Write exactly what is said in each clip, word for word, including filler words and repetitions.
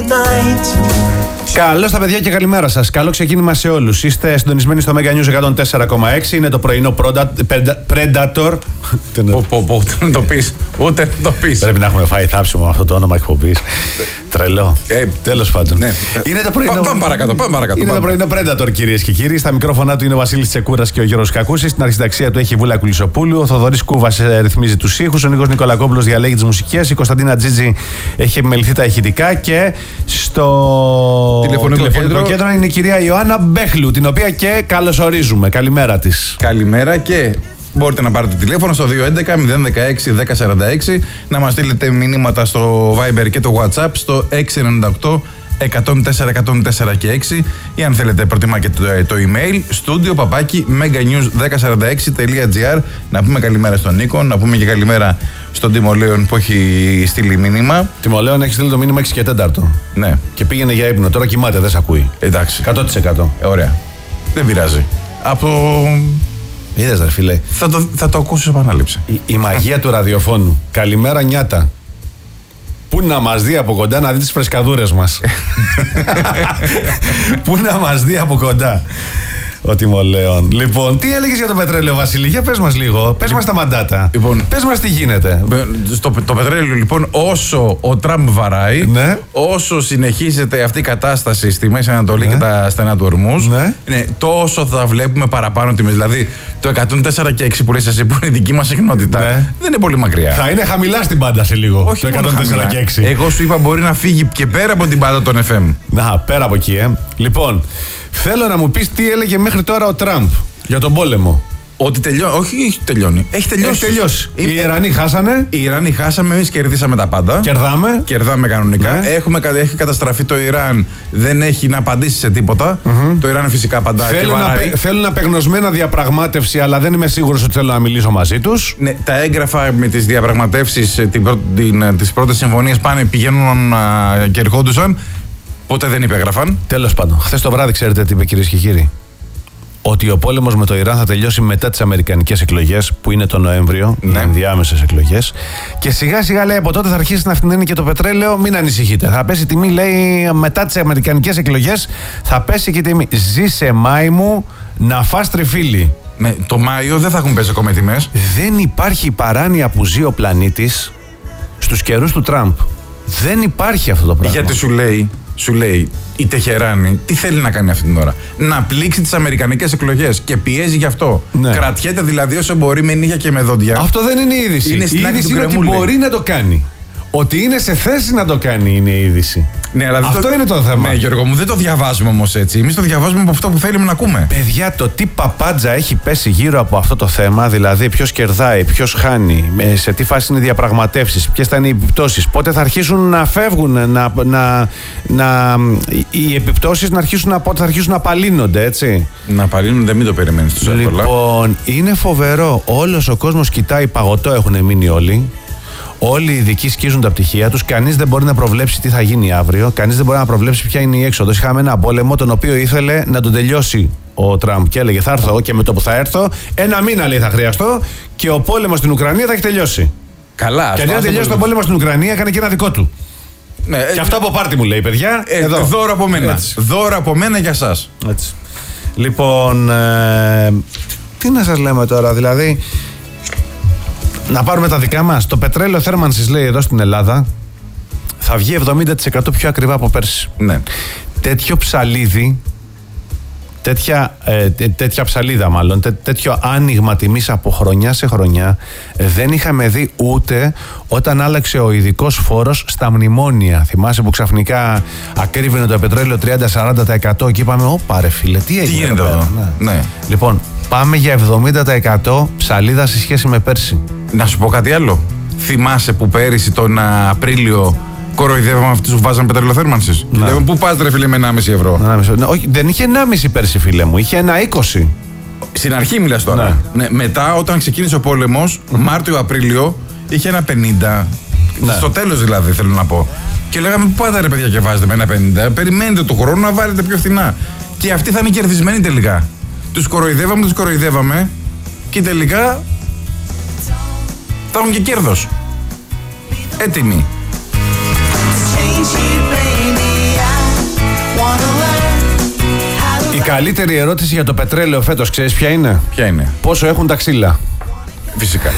Καλώς τα παιδιά και καλημέρα σας. Καλό ξεκίνημα σε όλους. Είστε συντονισμένοι στο Mega News εκατόν τέσσερα κόμμα έξι. Είναι το πρωινό Predator. Ούτε να το πεις. Ούτε να το πεις. Πρέπει να έχουμε φάει θάψιμο με αυτό το όνομα εκπομπής. Τρελό. Τέλος πάντων. Είναι το πρωινό. Πάμε παρακάτω. Είναι το πρωινό Predator, κυρίες και κύριοι. Στα μικρόφωνα του είναι ο Βασίλης Τσεκούρας και ο Γιώργος Κακούσης. Στην αρχισυνταξία του έχει η Βούλα Κουλισσοπούλου. Ο Θοδωρής Κούβας ρυθμίζει τους ήχους. Ο Νίκος Νικολακόπουλος διαλέγει τις μουσικές. Η Κωνσταντίνα Τζίτζη έχει επιμεληθεί τα ηχητικά. Και στο τηλεφωνικό, τηλεφωνικό κέντρο. κέντρο είναι η κυρία Ιωάννα Μπέχλου, την οποία και καλωσορίζουμε. Καλημέρα της. Καλημέρα και μπορείτε να πάρετε τηλέφωνο στο δύο έντεκα μηδέν δεκαέξι δέκα σαράντα έξι, να μας στείλετε μηνύματα στο Viber και το WhatsApp στο έξι εννιά οκτώ εκατόν τέσσερα εκατόν τέσσερα και έξι, ή αν θέλετε προτιμά και το, το email studio παπάκι meganews δέκα σαράντα έξι τελεία gr. Να πούμε καλημέρα στον Νίκο, να πούμε και καλημέρα στον Τιμολέον που έχει στείλει μήνυμα. Τιμολέον έχει στείλει το μήνυμα έξι και τέσσερα. Ναι. Και πήγαινε για ύπνο. Τώρα κοιμάται, δεν σε ακούει. Εντάξει. εκατό τοις εκατό. Ε, ωραία. Δεν πειράζει. Από. Είδες, ρε φίλε. Θα το, θα το ακούσεις επανάληψη. Η, η μαγεία του ραδιοφώνου. Καλημέρα, νιάτα. Πού να μας δει από κοντά να δει τις φρεσκαδούρες μας. Πού να μας δει από κοντά. Ο Τιμολέον. Λοιπόν, τι έλεγες για το πετρέλαιο, Βασίλη? Για πες μας λίγο. Πες μας τα μαντάτα. Λοιπόν, πες μας τι γίνεται. Στο, το πετρέλαιο, λοιπόν, όσο ο Τραμπ βαράει, ναι. όσο συνεχίζεται αυτή η κατάσταση στη Μέση Ανατολή, ναι, και τα στενά του Ορμούς, ναι, ναι, τόσο θα βλέπουμε παραπάνω τιμές. Δηλαδή, το εκατόν τέσσερα και έξι που λες εσύ, που είναι η δική μας συχνότητα, ναι, δεν είναι πολύ μακριά. Θα είναι χαμηλά στην πάντα σε λίγο. Όχι, το εκατόν τέσσερα και έξι. Εγώ σου είπα μπορεί να φύγει και πέρα από την πάντα των εφ εμ. Να, πέρα από εκεί, ε. Λοιπόν, θέλω να μου πεις τι έλεγε μέχρι τώρα ο Τραμπ για τον πόλεμο. Ότι τελειώνει. Όχι, έχει τελειώνει. Έχει τελειώσει. Έχει τελειώσει. Είναι... Οι Ιρανοί χάσανε. Οι Ιρανοί χάσαμε, εμείς κερδίσαμε τα πάντα. Κερδάμε. Κερδάμε κανονικά. Ναι. Έχουμε, έχει καταστραφεί το Ιράν, δεν έχει να απαντήσει σε τίποτα. Mm-hmm. Το Ιράν φυσικά απαντά. Θέλουν, απε, θέλουν απεγνωσμένα διαπραγμάτευση, αλλά δεν είμαι σίγουρος ότι θέλω να μιλήσω μαζί τους. Ναι, τα έγγραφα με τις διαπραγματεύσεις, τις πρώτες συμφωνίες πάνε, πηγαίνουν α, και ερχόντουσαν. Ποτέ δεν υπέγραφαν. Τέλος πάντων, χθες το βράδυ, ξέρετε τι είπε, κυρίες και κύριοι? Ότι ο πόλεμος με το Ιράν θα τελειώσει μετά τις αμερικανικές εκλογές, που είναι το Νοέμβριο, ναι, ενδιάμεσες εκλογές. Και σιγά σιγά, λέει, από τότε θα αρχίσει να φθηνένει και το πετρέλαιο. Μην ανησυχείτε. Θα πέσει η τιμή, λέει, μετά τις αμερικανικές εκλογές. Θα πέσει και η τιμή. Ζήσε Μάη μου να φας τριφύλι. Ναι, το Μάιο δεν θα έχουν πέσει ακόμα οι τιμές. Δεν υπάρχει παράνοια που ζει ο πλανήτης στους καιρούς του Τραμπ. Δεν υπάρχει αυτό το πράγμα. Γιατί σου λέει. Σου λέει η Τεχεράνη τι θέλει να κάνει αυτή την ώρα? Να πλήξει τις αμερικανικές εκλογές και πιέζει γι' αυτό. Ναι. Κρατιέται δηλαδή όσο μπορεί με νύχια και με δόντια. Αυτό δεν είναι η είδηση. Είναι η είδηση είναι ότι μπορεί να το κάνει. Ότι είναι σε θέση να το κάνει είναι η είδηση. Ναι, αλλά αυτό το... είναι το θέμα. Ναι, Γιώργο μου, δεν το διαβάζουμε όμως έτσι. Εμείς το διαβάζουμε από αυτό που θέλουμε να ακούμε. Παιδιά, το τι παπάντζα έχει πέσει γύρω από αυτό το θέμα, δηλαδή ποιος κερδάει, ποιος χάνει, σε τι φάση είναι οι διαπραγματεύσεις, ποιες θα είναι οι επιπτώσεις, πότε θα αρχίσουν να φεύγουν, να, να, να, οι επιπτώσεις να αρχίσουν να, πότε θα αρχίσουν να απαλύνονται, έτσι. Να απαλύνονται, μην το περιμένεις τόσο εύκολα. Λοιπόν, είναι φοβερό. Όλος ο κόσμος κοιτάει παγωτό, έχουν μείνει όλοι. Όλοι οι ειδικοί σκίζουν τα πτυχία τους. Κανείς δεν μπορεί να προβλέψει τι θα γίνει αύριο. Κανείς δεν μπορεί να προβλέψει ποια είναι η έξοδος. Είχαμε ένα πόλεμο τον οποίο ήθελε να τον τελειώσει ο Τραμπ και έλεγε θα έρθω και με το που θα έρθω, ένα μήνα λέει θα χρειαστώ και ο πόλεμος στην Ουκρανία θα έχει τελειώσει. Καλά. Και αντί να τελειώσει τον πόλεμο στην Ουκρανία, έκανε και ένα δικό του. Ναι, και ε, αυτό από πάρτι μου λέει, παιδιά. Ε, εδώ. Δώρο από μένα. Έτσι. Δώρο από μένα για σας. Έτσι. Λοιπόν, ε, τι να σας λέμε τώρα, δηλαδή. Να πάρουμε τα δικά μας. Το πετρέλαιο θέρμανσης, λέει, εδώ στην Ελλάδα θα βγει εβδομήντα τοις εκατό πιο ακριβά από πέρσι. Ναι. Τέτοιο ψαλίδι, τέτοια, ε, τέτοια ψαλίδα μάλλον, τέ, τέτοιο άνοιγμα τιμής από χρονιά σε χρονιά δεν είχαμε δει ούτε όταν άλλαξε ο ειδικός φόρος στα μνημόνια. Θυμάσαι που ξαφνικά ακρίβαινε το πετρέλαιο τριάντα με σαράντα τοις εκατό και είπαμε ω πάρε φίλε, τι έγινε εδώ πέρα? Ναι. Ναι. Λοιπόν, πάμε για εβδομήντα τοις εκατό ψαλίδα σε σχέση με πέρσι. Να σου πω κάτι άλλο. Θυμάσαι που πέρυσι τον Απρίλιο κοροϊδεύαμε αυτούς που βάζαν πετρέλαιο θέρμανσης? Λέμε, πού πας ρε φίλε με ενάμιση ευρώ? Ναι, όχι, δεν είχε ενάμιση πέρσι, φίλε μου, είχε ένα είκοσι. Στην αρχή μιλάς τώρα. Ναι. Ναι, μετά, όταν ξεκίνησε ο πόλεμος, mm-hmm. Μάρτιο-Απρίλιο, είχε ένα πενήντα. Ναι. Στο τέλος δηλαδή, θέλω να πω. Και λέγαμε, πού πάτε ρε παιδιά και βάζετε με ένα πενήντα? Περιμένετε το χρόνο να βάλετε πιο φθηνά. Και αυτοί θα είναι κερδισμένοι τελικά. Τους κοροϊδεύαμε, τους κοροϊδεύαμε. Και τελικά θα έχουν και κέρδος. Έτοιμοι. καλύτερη ερώτηση για το πετρέλαιο φέτος, ξέρεις ποια είναι? Ποια είναι? Πόσο έχουν τα ξύλα? Φυσικά.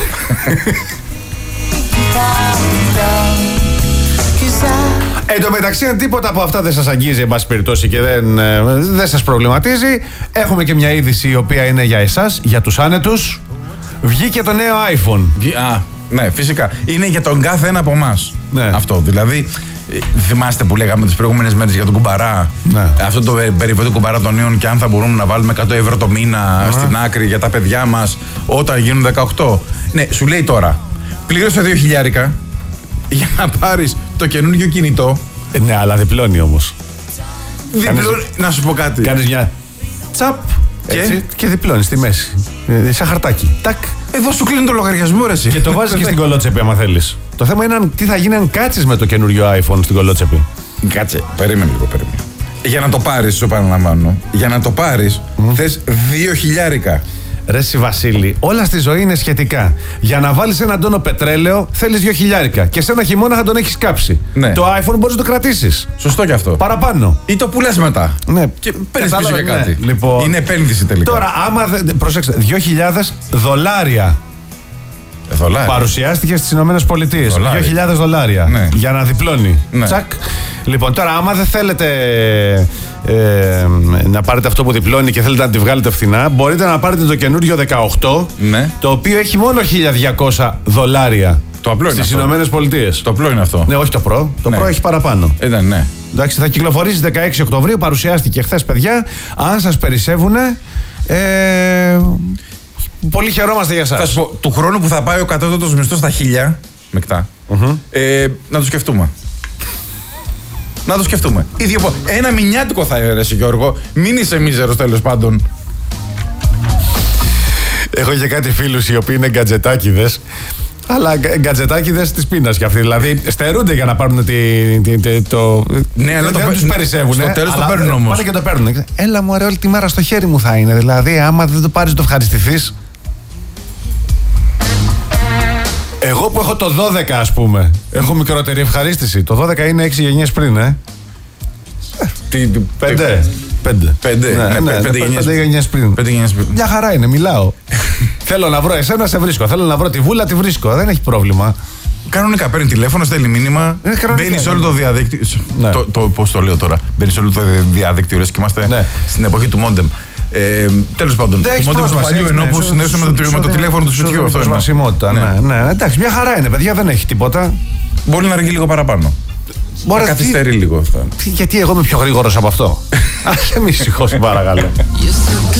Εν τω μεταξύ, αν τίποτα από αυτά δεν σας αγγίζει, εν πάση περιπτώσει, και δεν, ε, δεν σας προβληματίζει, έχουμε και μια είδηση η οποία είναι για εσάς, για τους άνετους. Βγήκε το νέο iPhone. Α, ναι, φυσικά. Είναι για τον κάθε ένα από εμάς. Ναι. Αυτό. Δηλαδή, θυμάστε που λέγαμε τις προηγούμενες μέρες για τον κουμπαρά. Ναι. Αυτό το περιβόητο κουμπαρά των νέων, και αν θα μπορούμε να βάλουμε εκατό ευρώ το μήνα ναι. στην άκρη για τα παιδιά μας όταν γίνουν δεκαοκτώ. Ναι, σου λέει τώρα, πλήρωσε δύο χιλιάρικα για να πάρεις το καινούργιο κινητό. Ε, ναι, αλλά διπλώνει όμως. Διπλώνει. Κάνεις... Να σου πω κάτι. Κάνεις μια τσαπ και, έτσι, και διπλώνεις στη μέση. Ε, σαν χαρτάκι. Τάκ. Εδώ σου κλείνει το λογαριασμό, ρε εσύ. Και το βάζεις και στην κολότσεπη, άμα θέλεις. Το θέμα είναι τι θα γίνει αν κάτσεις με το καινούριο iPhone στην κολότσεπη. Κάτσε, περίμενε λίγο, περίμενε. Για να το πάρεις, σου επαναλαμβάνω, για να το πάρεις, mm. θες δύο χιλιάρικα. Ρε εσύ Βασίλη, όλα στη ζωή είναι σχετικά. Για να βάλεις έναν τόνο πετρέλαιο θέλεις δύο χιλιάρικα. Και σε ένα χειμώνα θα τον έχεις κάψει. Ναι. Το iPhone μπορείς να το κρατήσεις. Σωστό κι αυτό. Παραπάνω. Ή το πουλάς μετά. Ναι. Και παίρνεις πίσω για κάτι. Ναι. Λοιπόν, είναι επένδυση τελικά. Τώρα, άμα δεν. Προσέξτε, δύο χιλιάδες δολάρια. Δολάρια. Παρουσιάστηκε στις Ηνωμένες Πολιτείες. δύο χιλιάδες δολάρια. Ναι. Για να διπλώνει. Ναι. Τσακ. Λοιπόν, τώρα, άμα δεν θέλετε ε, να πάρετε αυτό που διπλώνει και θέλετε να τη βγάλετε φθηνά, μπορείτε να πάρετε το καινούριο δεκαοκτώ, ναι. το οποίο έχει μόνο χίλια διακόσια δολάρια. Το απλό είναι στις Ηνωμένες Πολιτείες. Το απλό είναι αυτό. Ναι, όχι το Pro. Το ναι. Pro έχει παραπάνω. Ε, ναι, ναι. Εντάξει, θα κυκλοφορήσει δεκαέξι Οκτωβρίου. Παρουσιάστηκε χθες, παιδιά. Αν σας περισσεύουν. Ε, πολύ χαιρόμαστε για εσάς. Θα σου πω, του χρόνου που θα πάει ο κατώτατος μισθός στα χίλια, μεκτά, uh-huh. ε, να το σκεφτούμε. Να το σκεφτούμε. Ίδιο, ένα μηνιάτικο θα έρεσε, Γιώργο. Μην είσαι μίζερος, τέλος πάντων. Έχω και κάτι φίλους οι οποίοι είναι γκατζετάκιδες. Αλλά γκατζετάκιδες της πείνας κι αυτοί. Δηλαδή στερούνται για να πάρουν τη, τη, τη, το. Ναι, αλλά δεν τους περισσεύουν. Στο τέλος το παίρνουν όμως. Πάνε και το παίρνουν. Έλα μου, ρε, όλη τη μέρα στο χέρι μου θα είναι. Δηλαδή, άμα δεν το πάρεις, το ευχαριστηθείς. Εγώ που έχω το δώδεκα, ας πούμε, έχω μικρότερη ευχαρίστηση. Το δώδεκα είναι έξι γενιές πριν, ε. Τι, πέντε. Πέντε. Πέντε, ναι, ναι, ναι, πέντε, γενιές, πέντε γενιές πριν. Πέντε γενιές πριν. Μια χαρά είναι, μιλάω. Θέλω να βρω εσένα, σε βρίσκω. Θέλω να βρω τη βούλα, τη βρίσκω. Δεν έχει πρόβλημα. Κανονικά παίρνει τηλέφωνο, στέλνει μήνυμα. Μπαίνει σε όλο το διαδίκτυο. Ναι. Το, το, πώς το λέω τώρα. Μπαίνει σε όλο το διαδίκτυο, λες και είμαστε ναι. στην εποχή του μόντεμ. Ε, τέλος πάντων, το μόντεμ του παλιού, ενώ που συνδέσουμε με το τηλέφωνο του σπιτιού. Αυτό είναι. Ναι, ναι, εντάξει, μια χαρά είναι, παιδιά, δεν έχει τίποτα. Μπορεί να αργεί λίγο παραπάνω. Μπορεί να καθυστερεί λίγο αυτό. Γιατί εγώ είμαι πιο γρήγορος από αυτό. Αχ, μη σηκώσει, παρακαλώ.